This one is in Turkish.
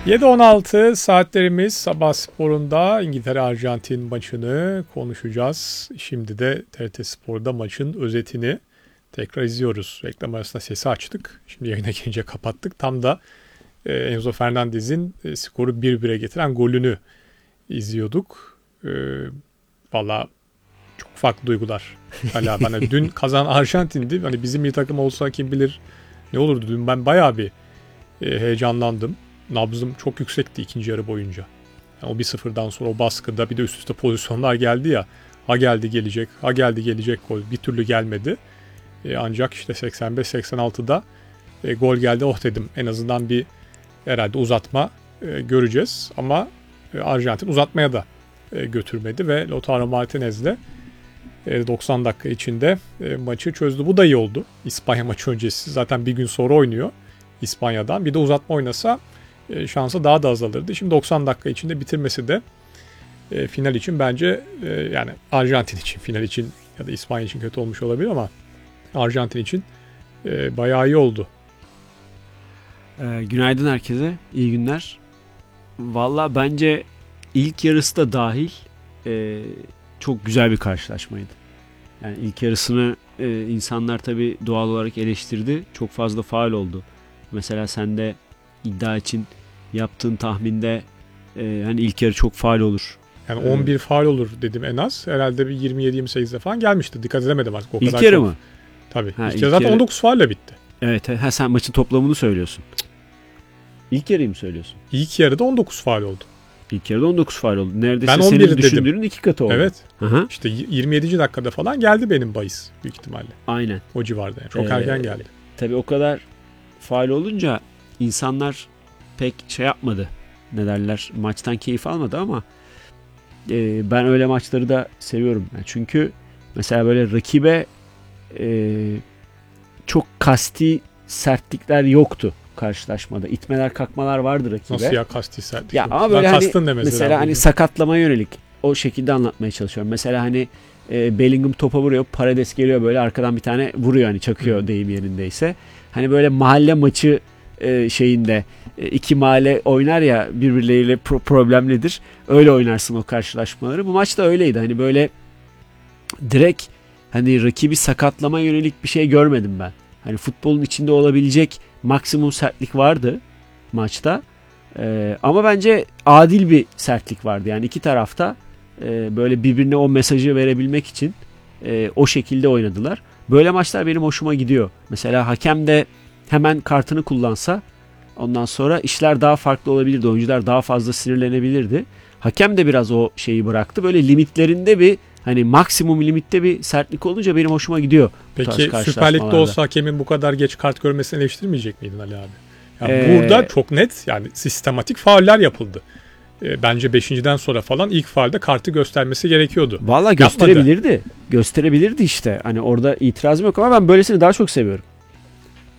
7:16 saatlerimiz Sabah Spor'unda İngiltere-Arjantin maçını konuşacağız. Şimdi de TRT Spor'da maçın özetini tekrar izliyoruz. Reklam arasında sesi açtık. Şimdi yayına gelince kapattık. Tam da Enzo Fernandez'in skoru 1-1'e getiren golünü izliyorduk. Valla çok farklı duygular. Hala bana dün kazanan Arjantin'di. Hani bizim bir takım olsa kim bilir ne olurdu. Dün ben bayağı bir heyecanlandım. Nabzım çok yüksekti ikinci yarı boyunca. Yani o 1-0'dan sonra o baskıda bir de üst üste pozisyonlar geldi ya. Ha geldi gelecek, ha geldi gelecek gol. Bir türlü gelmedi. Ancak işte 85-86'da gol geldi. Oh dedim, en azından bir herhalde uzatma göreceğiz. Ama Arjantin uzatmaya da götürmedi ve Lautaro Martinez'le 90 dakika içinde maçı çözdü. Bu da iyi oldu. İspanya maçı öncesi zaten bir gün sonra oynuyor İspanya'dan. Bir de uzatma oynasa şansı daha da azalırdı. Şimdi 90 dakika içinde bitirmesi de final için bence yani Arjantin için, final için ya da İspanya için kötü olmuş olabilir ama Arjantin için bayağı iyi oldu. Günaydın herkese. İyi günler. Valla bence ilk yarısı da dahil çok güzel bir karşılaşmaydı. Yani ilk yarısını insanlar tabii doğal olarak eleştirdi. Çok fazla faul oldu. Mesela sen de iddia için yaptığın tahminde hani ilk yarı çok faul olur. Yani 11 faul olur dedim en az. Herhalde bir 27-28'de falan gelmişti. Dikkat edemedim artık. O ilk kadar yarı çok. mı? Tabii. İlk yarı zaten 19 faulle bitti. Evet. Sen maçın toplamını söylüyorsun. İlk yarıyı mı söylüyorsun? İlk yarıda 19 faul oldu. İlk yarıda 19 faul oldu. Neredeyse ben senin düşündüğünün iki katı oldu. Evet. Aha. İşte 27. dakikada falan geldi benim bahis büyük ihtimalle. Aynen. O civarda yani. Çok erken geldi. Tabii o kadar faul olunca insanlar pek şey yapmadı. Ne derler? Maçtan keyif almadı ama ben öyle maçları da seviyorum. Yani çünkü mesela böyle rakibe çok kasti sertlikler yoktu karşılaşmada. İtmeler kakmalar vardı rakibe. Nasıl ya kasti sertlik? Ya ama böyle hani, mesela hani bunu sakatlama yönelik o şekilde anlatmaya çalışıyorum. Mesela hani Bellingham topa vuruyor. Paredes geliyor böyle arkadan bir tane vuruyor, hani çakıyor deyim yerindeyse. Hani böyle mahalle maçı şeyinde iki mahalle oynar ya, birbirleriyle problemlidir. Öyle oynarsın o karşılaşmaları. Bu maç da öyleydi. Hani böyle direkt hani rakibi sakatlama yönelik bir şey görmedim ben. Hani futbolun içinde olabilecek maksimum sertlik vardı maçta. Ama bence adil bir sertlik vardı. Yani iki tarafta böyle birbirine o mesajı verebilmek için o şekilde oynadılar. Böyle maçlar benim hoşuma gidiyor. Mesela hakem de hemen kartını kullansa ondan sonra işler daha farklı olabilirdi. Oyuncular daha fazla sinirlenebilirdi. Hakem de biraz o şeyi bıraktı. Böyle limitlerinde bir, hani maksimum limitte bir sertlik olunca benim hoşuma gidiyor. Peki Süper Lig'de olsa hakemin bu kadar geç kart görmesini eleştirmeyecek miydin Ali abi? Yani burada çok net, yani sistematik fauller yapıldı. Bence 5.'den sonra falan ilk faulde kartı göstermesi gerekiyordu. Valla gösterebilirdi. Gösterebilirdi işte. Hani orada itirazım yok ama ben böylesini daha çok seviyorum.